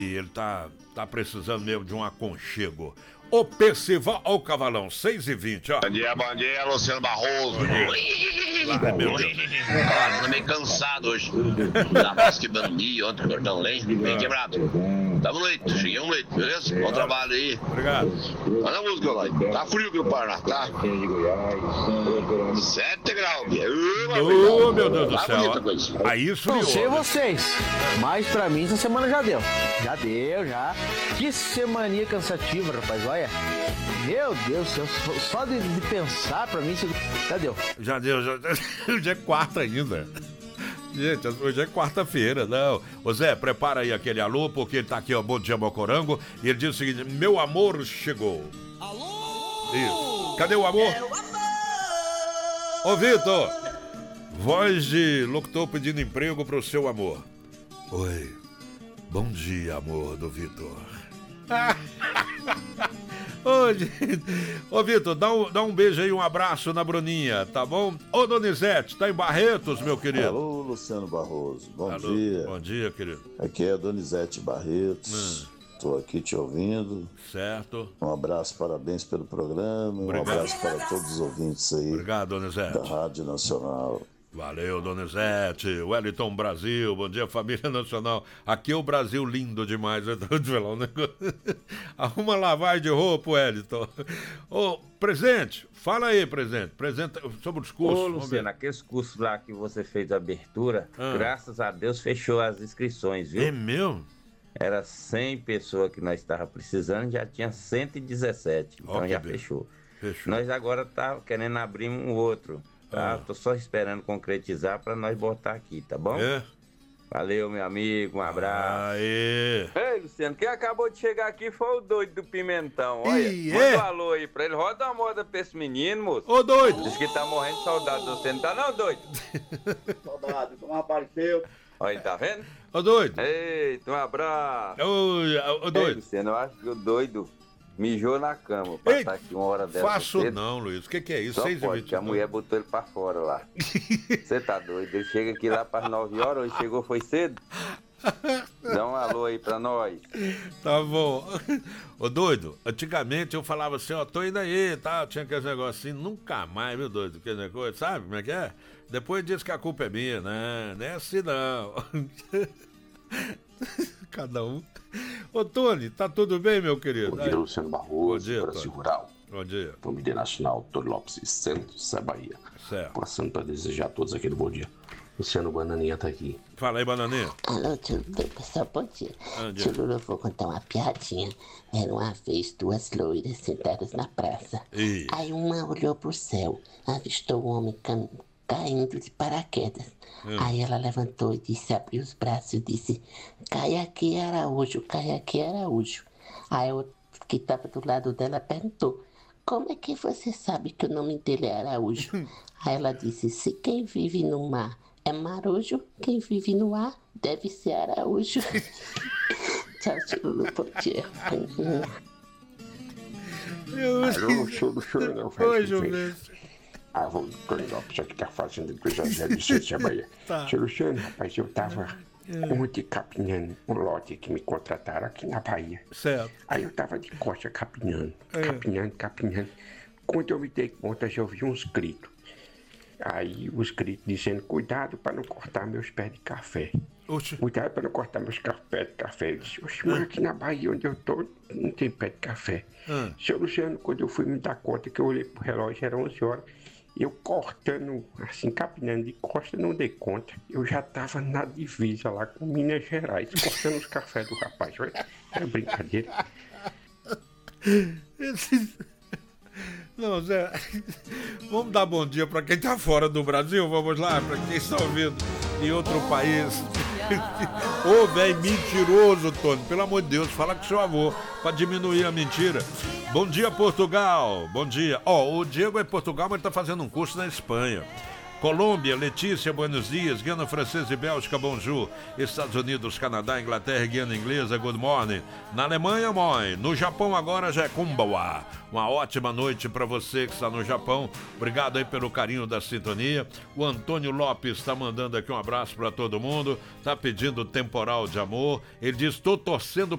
E ele tá precisando mesmo de um aconchego. O Percival, ó o cavalão, 6h20, ó. Bom dia, Luciano Barroso. Meu Deus. Tô meio cansado hoje. Da Vasco e Bandi, ontem, cortão lenha, bem quebrado. Tamo no leito, cheguei um leito, beleza? Bom trabalho aí. Obrigado. Olha a música lá. Tá frio aqui no Paraná, tá? 7 graus. Ô, meu Deus do céu. Aí esfriou. Não sei vocês, mas pra mim essa semana já deu. Já deu, já. Que semaninha cansativa, rapaz, olha. Meu Deus do céu, só de pensar pra mim, já deu. Já deu. Hoje é quarta ainda. Gente, hoje é quarta-feira, não. Ô Zé, prepara aí aquele alô, porque ele tá aqui, ó, Bom Dia Mocorango, e ele diz o seguinte: meu amor chegou. Alô? Isso. Cadê o amor? Ô Vitor, voz de locutor pedindo emprego pro seu amor. Oi, bom dia, amor do Vitor. Ô, gente. Ô Vitor, dá um beijo aí, um abraço na Bruninha, tá bom? Ô Donizete, tá em Barretos, meu querido? Alô, Luciano Barroso, bom Alô, dia. Bom dia, querido. Aqui é a Donizete Barretos, tô aqui te ouvindo. Certo. Um abraço, parabéns pelo programa, Obrigado. Um abraço para todos os ouvintes aí. Obrigado, Donizete. Da Rádio Nacional. Valeu, Donizete. Wellington Brasil, bom dia, família nacional. Aqui é o Brasil lindo demais. Eu tô te falando um negócio. Arruma lavagem de roupa, Wellington. Ô, presente, fala aí, presente sobre os cursos. Ô, Luciano, aqueles cursos lá que você fez a abertura, graças a Deus fechou as inscrições, viu? É mesmo? Era 100 pessoas que nós estávamos precisando, já tinha 117, então já fechou. Nós agora tá querendo abrir um outro. Tá? Tô só esperando concretizar pra nós botar aqui, tá bom? É. Valeu, meu amigo, um abraço. Aê. Ei, Luciano, quem acabou de chegar aqui foi o doido do Pimentão. Olha, Ih, manda um alô aí pra ele. Roda uma moda pra esse menino, moço. Ô, doido. Diz que tá morrendo de saudade de você, não tá não, doido? Saudade, como apareceu. Olha, tá vendo? Ô, doido. Eita, um abraço. Ô, doido. Ei, Luciano, eu acho que o doido mijou na cama pra estar aqui uma hora dessa. Faço não, Luiz. O que é isso? Só pode, que a mulher botou ele pra fora lá. Você tá doido? Ele chega aqui lá para 9 horas, hoje chegou, foi cedo? Dá um alô aí pra nós. Tá bom. Ô, doido, antigamente eu falava assim, ó, tô indo aí, tá? Tinha aquele negócio assim, nunca mais, viu, doido? Que negócio, sabe como é que é? Depois diz que a culpa é minha, né? Não é assim, não. Cada um. Ô, Tony, tá tudo bem, meu querido? Bom dia, Luciano Barroso, Brasil Rural. Bom dia. Família Nacional, Tony Lopes e Santos, Bahia. Certo. Passando para desejar a todos aquele bom dia. Luciano Bananinha tá aqui. Fala aí, Bananinha. Alô, tio Lula, pessoal, bom dia. Tio Lula, eu vou contar uma piadinha. Era uma vez duas loiras sentadas na praça. Aí uma olhou pro céu, avistou o homem caindo de paraquedas. Aí ela levantou e disse, abriu os braços e disse, cai aqui, Araújo, cai aqui, Araújo. Aí o que estava do lado dela perguntou, como é que você sabe que o nome dele é Araújo? Aí ela disse, se quem vive no mar é marujo, quem vive no ar deve ser Araújo. Tchau, tio Lulu, bom dia. Alô, show, não faz Oi, Gilberto. vou Tony Lopes aqui tá fazendo coisa séria de Santos, Bahia. Tá. Seu Luciano, rapaz, eu tava ontem capinhando um lote que me contrataram aqui na Bahia. Certo. Aí eu tava de costa capinhando. Quando eu me dei conta, já ouvi uns gritos. Aí os gritos dizendo, cuidado para não cortar meus pés de café. Oxe. Cuidado para não cortar meus pés de café. Eu disse, oxe, mas aqui na Bahia onde eu tô, não tem pé de café. Seu Luciano, quando eu fui me dar conta que eu olhei pro relógio, era 11 horas. Eu cortando, assim, capinando de costa, não dei conta. Eu já tava na divisa lá com Minas Gerais, cortando os cafés do rapaz. Olha, é brincadeira. Não, Zé, vamos dar bom dia pra quem tá fora do Brasil, vamos lá, pra quem está ouvindo em outro país. Ô, velho mentiroso, Tony, pelo amor de Deus, fala com seu avô pra diminuir a mentira. Bom dia, Portugal, bom dia. Ó, o Diego é Portugal, mas ele tá fazendo um curso na Espanha. Colômbia, Letícia, Buenos Dias, Guiana Francesa e Bélgica, bonjour. Estados Unidos, Canadá, Inglaterra, Guiana Inglesa, good morning. Na Alemanha, moi. No Japão agora já é kumbawa. Uma ótima noite para você que está no Japão. Obrigado aí pelo carinho da sintonia. O Antônio Lopes está mandando aqui um abraço para todo mundo. Tá pedindo temporal de amor. Ele diz, estou torcendo